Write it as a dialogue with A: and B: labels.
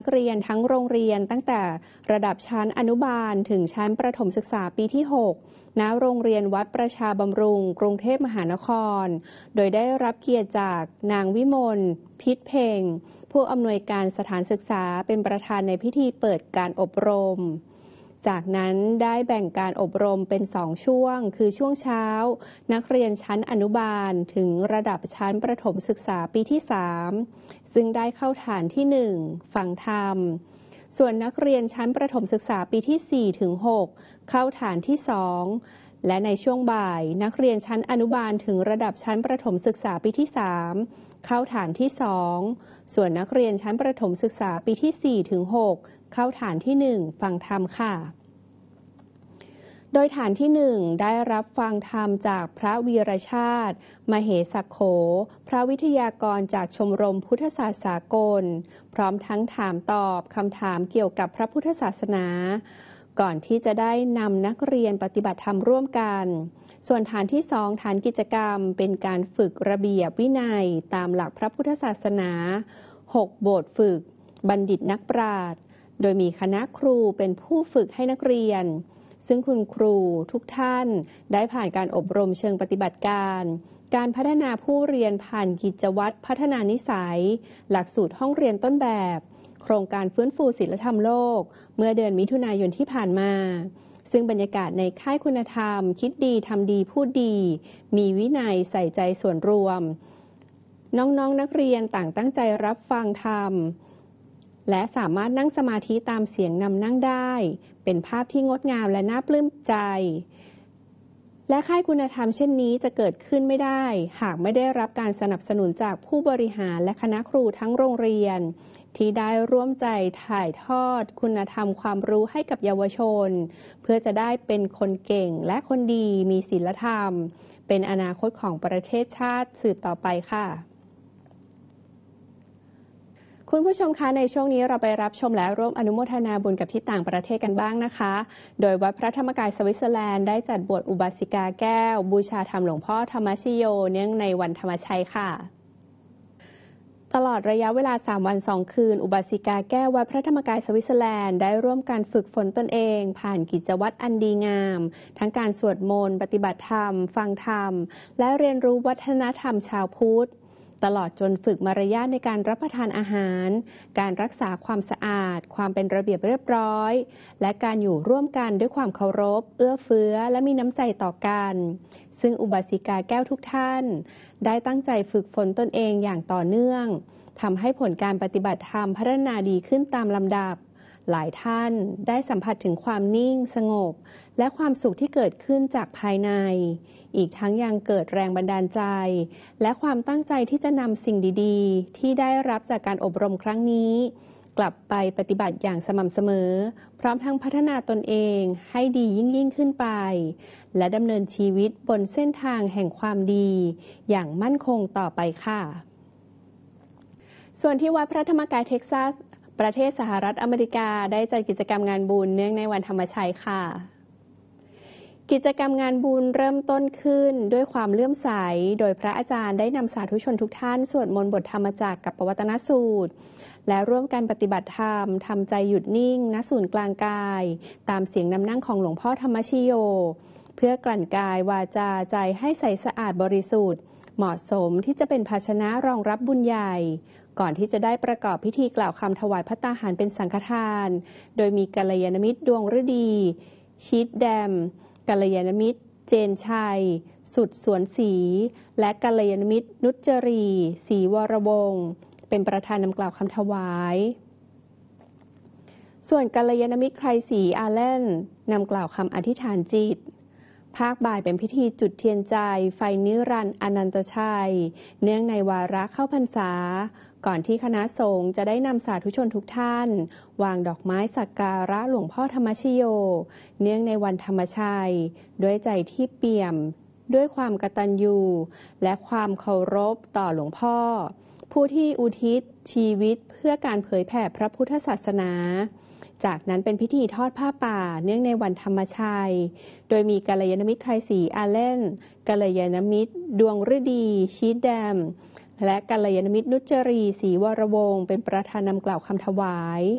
A: นักเรียนทั้งโรงเรียนตั้งแต่ระดับชั้นอนุบาลถึงชั้นประถมศึกษาปีที่ 6 ณ โรงเรียนวัดประชาบำรุงกรุงเทพมหานคร โดยได้รับเกียรติจากนางวิมล พิษเพ็งผู้อำนวยการสถานศึกษาเป็นประธานในพิธีเปิดการอบรม จากนั้นได้แบ่งการอบรมเป็น2ช่วงคือช่วงเช้านักเรียนชั้นอนุบาลถึงระดับชั้นประถมศึกษาปีที่ 3 ซึ่งได้เข้าฐานที่ 1 ฟังธรรมส่วนนักเรียนชั้นประถมศึกษาปีที่ 4 ถึง 6 เข้าฐานที่ 2 และในช่วงบ่ายนักเรียนชั้นอนุบาลถึงระดับชั้นประถมศึกษาปีที่ 3 เข้าฐานที่ 2 ส่วนนักเรียนชั้นประถมศึกษาปีที่ 4 ถึง 6 เข้าฐานที่ 1 ฟังธรรมค่ะโดยฐานที่ 1 ได้รับฟังธรรมจากพระวีรชาติมเหสักโขพระวิทยากรจากชมรมพุทธศาสตร์สากลพร้อมทั้งถามตอบคำถามเกี่ยวกับพระพุทธศาสนาก่อนที่จะได้นำนักเรียนปฏิบัติธรรมร่วมกันส่วนฐานที่ 2 ฐานกิจกรรมเป็นการฝึกระเบียบวินัยตามหลักพระพุทธศาสนา6 บทฝึกบัณฑิตนักปราชญ์โดยมีคณะครูเป็นผู้ฝึกให้นักเรียนซึ่งคุณครูทุกท่านได้ผ่านการอบรมเชิงปฏิบัติการพัฒนาผู้เรียนผ่านกิจวัตรพัฒนานิสัยหลักสูตรห้องเรียนต้นแบบโครงการฟื้นฟูศีลธรรมโลกเมื่อเดือนมิถุนายนที่ผ่านมาซึ่งบรรยากาศในค่ายคุณธรรมคิดดีทำดีพูดดีมีวินัยใส่ใจส่วนรวมน้องๆนักเรียนต่างตั้งใจรับฟังธรรมและสามารถนั่งสมาธิตามเสียงนำนั่งได้เป็นภาพที่งดงามและน่าปลื้มใจและค่ายคุณธรรมเช่นนี้จะเกิดขึ้นไม่ได้หากไม่ได้รับการสนับสนุนจากผู้บริหารและคณะครูทั้งโรงเรียนที่ได้ร่วมใจถ่ายทอดคุณธรรมความรู้ให้กับเยาวชนเพื่อจะได้เป็นคนเก่งและคนดีมีศีลธรรมเป็นอนาคตของประเทศชาติสืบต่อไปค่ะคุณผู้ชมคะในช่วงนี้เราไปรับชมและร่วมอนุโมทนาบุญกับที่ต่างประเทศกันบ้างนะคะโดยวัดพระธรรมกายสวิตเซอร์แลนด์ได้จัดบวชอุบาสิกาแก้วบูชาธรรมหลวงพ่อธรรมชโยเนื่องในวันธรรมชัยค่ะตลอดระยะเวลา3 วัน 2 คืนอุบาสิกาแก้ววัดพระธรรมกายสวิตเซอร์แลนด์ได้ร่วมการฝึกฝนตนเองผ่านกิจวัตรอันดีงามทั้งการสวดมนต์ปฏิบัติธรรมฟังธรรมและเรียนรู้วัฒนธรรมชาวพุทธตลอดจนฝึกมารยาทในการรับประทานอาหารการรักษาความสะอาดความเป็นระเบียบเรียบร้อยและการอยู่ร่วมกันด้วยความเคารพเอื้อเฟื้อและมีน้ำใจต่อกันซึ่งอุบาสิกาแก้วทุกท่านได้ตั้งใจฝึกฝนตนเองอย่างต่อเนื่องทำให้ผลการปฏิบัติธรรมพัฒนาดีขึ้นตามลำดับหลายท่านได้สัมผัสถึงความนิ่งสงบและความสุขที่เกิดขึ้นจากภายในอีกทั้งยังเกิดแรงบันดาลใจและความตั้งใจที่จะนำสิ่งดีๆที่ได้รับจากการอบรมครั้งนี้กลับไปปฏิบัติอย่างสม่ำเสมอพร้อมทั้งพัฒนาตนเองให้ดียิ่งขึ้นไปและดำเนินชีวิตบนเส้นทางแห่งความดีอย่างมั่นคงต่อไปค่ะส่วนที่วัดพระธรรมกายเท็กซัสประเทศสหรัฐอเมริกาได้จัดกิจกรรมงานบุญเนื่องในวันธรรมชัยค่ะกิจกรรมงานบุญเริ่มต้นขึ้นด้วยความเลื่อมใสโดยพระอาจารย์ได้นำสาธุชนทุกท่านสวดมนต์บทธรรมจักรกับปวัตตนสูตรและร่วมกันปฏิบัติธรรมทำใจหยุดนิ่งณศูนย์กลางกายตามเสียงนำนั่งของหลวงพ่อธรรมชโยเพื่อกลั่นกายวาจาใจให้ใสสะอาดบริสุทธิ์เหมาะสมที่จะเป็นภาชนะรองรับบุญใหญ่ก่อนที่จะได้ประกอบพิธีกล่าวคำถวายภัตตาหารเป็นสังฆทานโดยมีกัลยาณมิตรดวงฤดีชีทแดมกัลยาณมิตรเจนชัยสุดสวนศรีและกัลยาณมิตรนุจจรีศรีวรวงศ์เป็นประธานนำกล่าวคำถวายส่วนกัลยาณมิตรไครศรีอาเลนนำกล่าวคำอธิษฐานจิตภาคบ่ายเป็นพิธีจุดเทียนใจไฟนิรันดร์อนันตชัยเนื่องในวาระเข้าพรรษาก่อนที่คณะสงฆ์จะได้นำสาธุชนทุกท่านวางดอกไม้สักการะหลวงพ่อธรรมชโยเนื่องในวันธรรมชัยด้วยใจที่เปี่ยมด้วยความกตัญญูและความเคารพต่อหลวงพ่อผู้ที่อุทิศชีวิตเพื่อการเผยแผ่พระพุทธศาสนาจากนั้นเป็นพิธีทอดผ้าป่าเนื่องในวันธรรมชัยโดยมีกัลยาณมิตรไครศรีอาเลนกัลยาณมิตรดวงฤดีชีทแดมและกัลยาณมิตรนุจจรีศรีวรวงศ์เป็นประธานนำกล่าวคำถวาย